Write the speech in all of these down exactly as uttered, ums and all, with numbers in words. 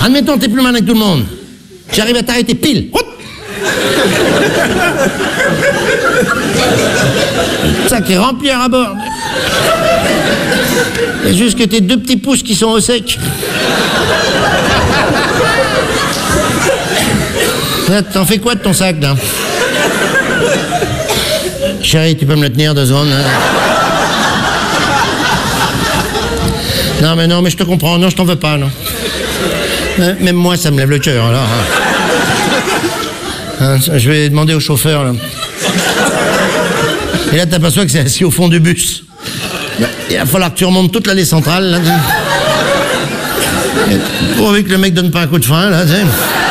Admettons, t'es plus malin que tout le monde. J'arrive à t'arrêter pile. Hop. Ça qui est rempli à bord. Il y a juste que tes deux petits pouces qui sont au sec. T'en fais quoi de ton sac, là? Chérie, tu peux me le tenir deux secondes, hein? Non, mais non, mais je te comprends. Non, je t'en veux pas, non. Même moi, ça me lève le cœur, alors. Hein, je vais demander au chauffeur, là. Et là, t'aperçois que c'est assis au fond du bus. Il va falloir que tu remontes toute l'allée centrale, là. Pourvu que le mec donne pas un coup de frein, là, tu sais.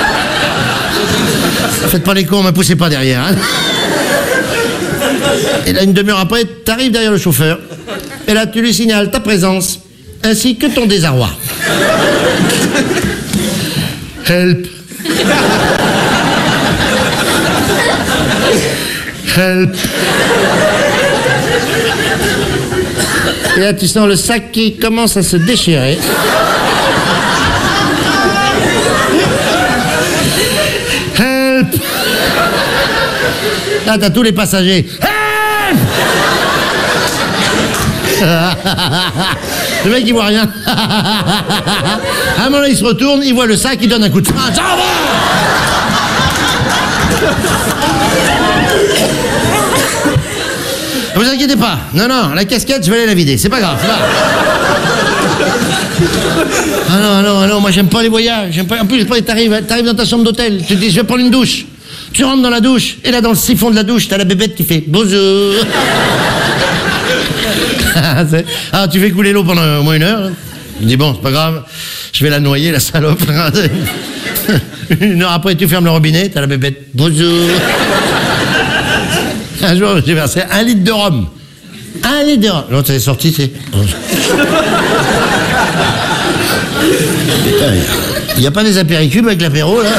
Faites pas les cons, me poussez pas derrière, hein. Et là, une demi-heure après, t'arrives derrière le chauffeur. Et là, tu lui signales ta présence, ainsi que ton désarroi. Help. Help. Et là, tu sens le sac qui commence à se déchirer. Help. Là, t'as tous les passagers. Help. Le mec, il voit rien. À un moment, il se retourne, il voit le sac, il donne un coup de frein. Ça va. Ne vous inquiétez pas. Non, non, la casquette, je vais aller la vider. C'est pas grave, c'est pas grave. Ah non, ah non, ah non, moi, j'aime pas les voyages. J'aime pas... En plus, t'arrives, t'arrives dans ta chambre d'hôtel, tu te dis, je vais prendre une douche. Tu rentres dans la douche, et là, dans le siphon de la douche, t'as la bébête qui fait « Bonjour ». Ah, tu fais couler l'eau pendant au moins une heure. Je dis, bon, c'est pas grave, je vais la noyer, la salope. Une heure après, tu fermes le robinet, t'as la bébête. Bonjour. Un jour, j'ai versé un litre de rhum. Un litre de rhum. L'autre, elle est sortie, c'est... Il n'y a pas des apéricubes avec l'apéro, là?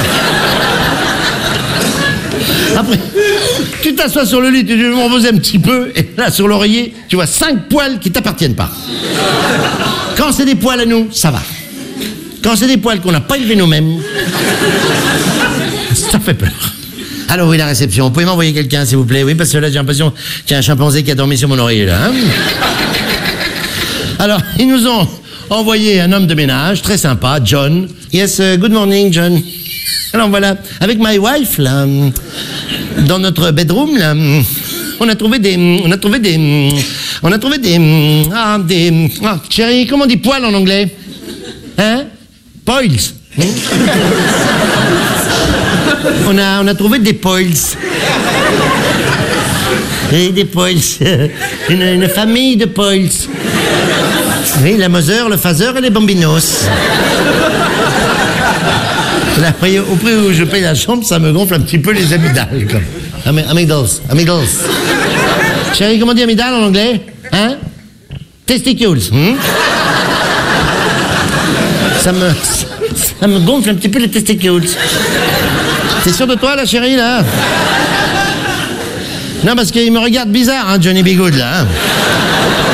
Après, tu t'assois sur le lit, tu dis, on vous aime un petit peu, et là, sur l'oreiller, tu vois cinq poils qui t'appartiennent pas. Quand c'est des poils à nous, ça va. Quand c'est des poils qu'on n'a pas élevés nous-mêmes, ça fait peur. Alors oui, la réception, vous pouvez m'envoyer quelqu'un, s'il vous plaît? Oui, parce que là, j'ai l'impression qu'il y a un chimpanzé qui a dormi sur mon oreiller, là. Hein. Alors, ils nous ont envoyé un homme de ménage, très sympa, John. Yes, uh, good morning, John. Alors voilà, avec my wife, là, dans notre bedroom, là, on a trouvé des... On a trouvé des... On a trouvé des... Ah, des... Ah, chérie, comment on dit poils en anglais? Hein? Poils. Hein? On a, on a trouvé des poils. Et des poils. Une, une famille de poils. Oui, la Mother, le Father et les Bambinos. Là, voyez, au prix où je paye la chambre, ça me gonfle un petit peu les amygdales. Comme. Am amygdales, amygdales. Chérie, comment on dit amygdale en anglais? Hein? Testicules. Hmm? Ça me, ça me gonfle un petit peu les testicules. T'es sûr de toi, là, chérie, là? Non, parce qu'il me regarde bizarre, hein, Johnny B. Good, là. Hein?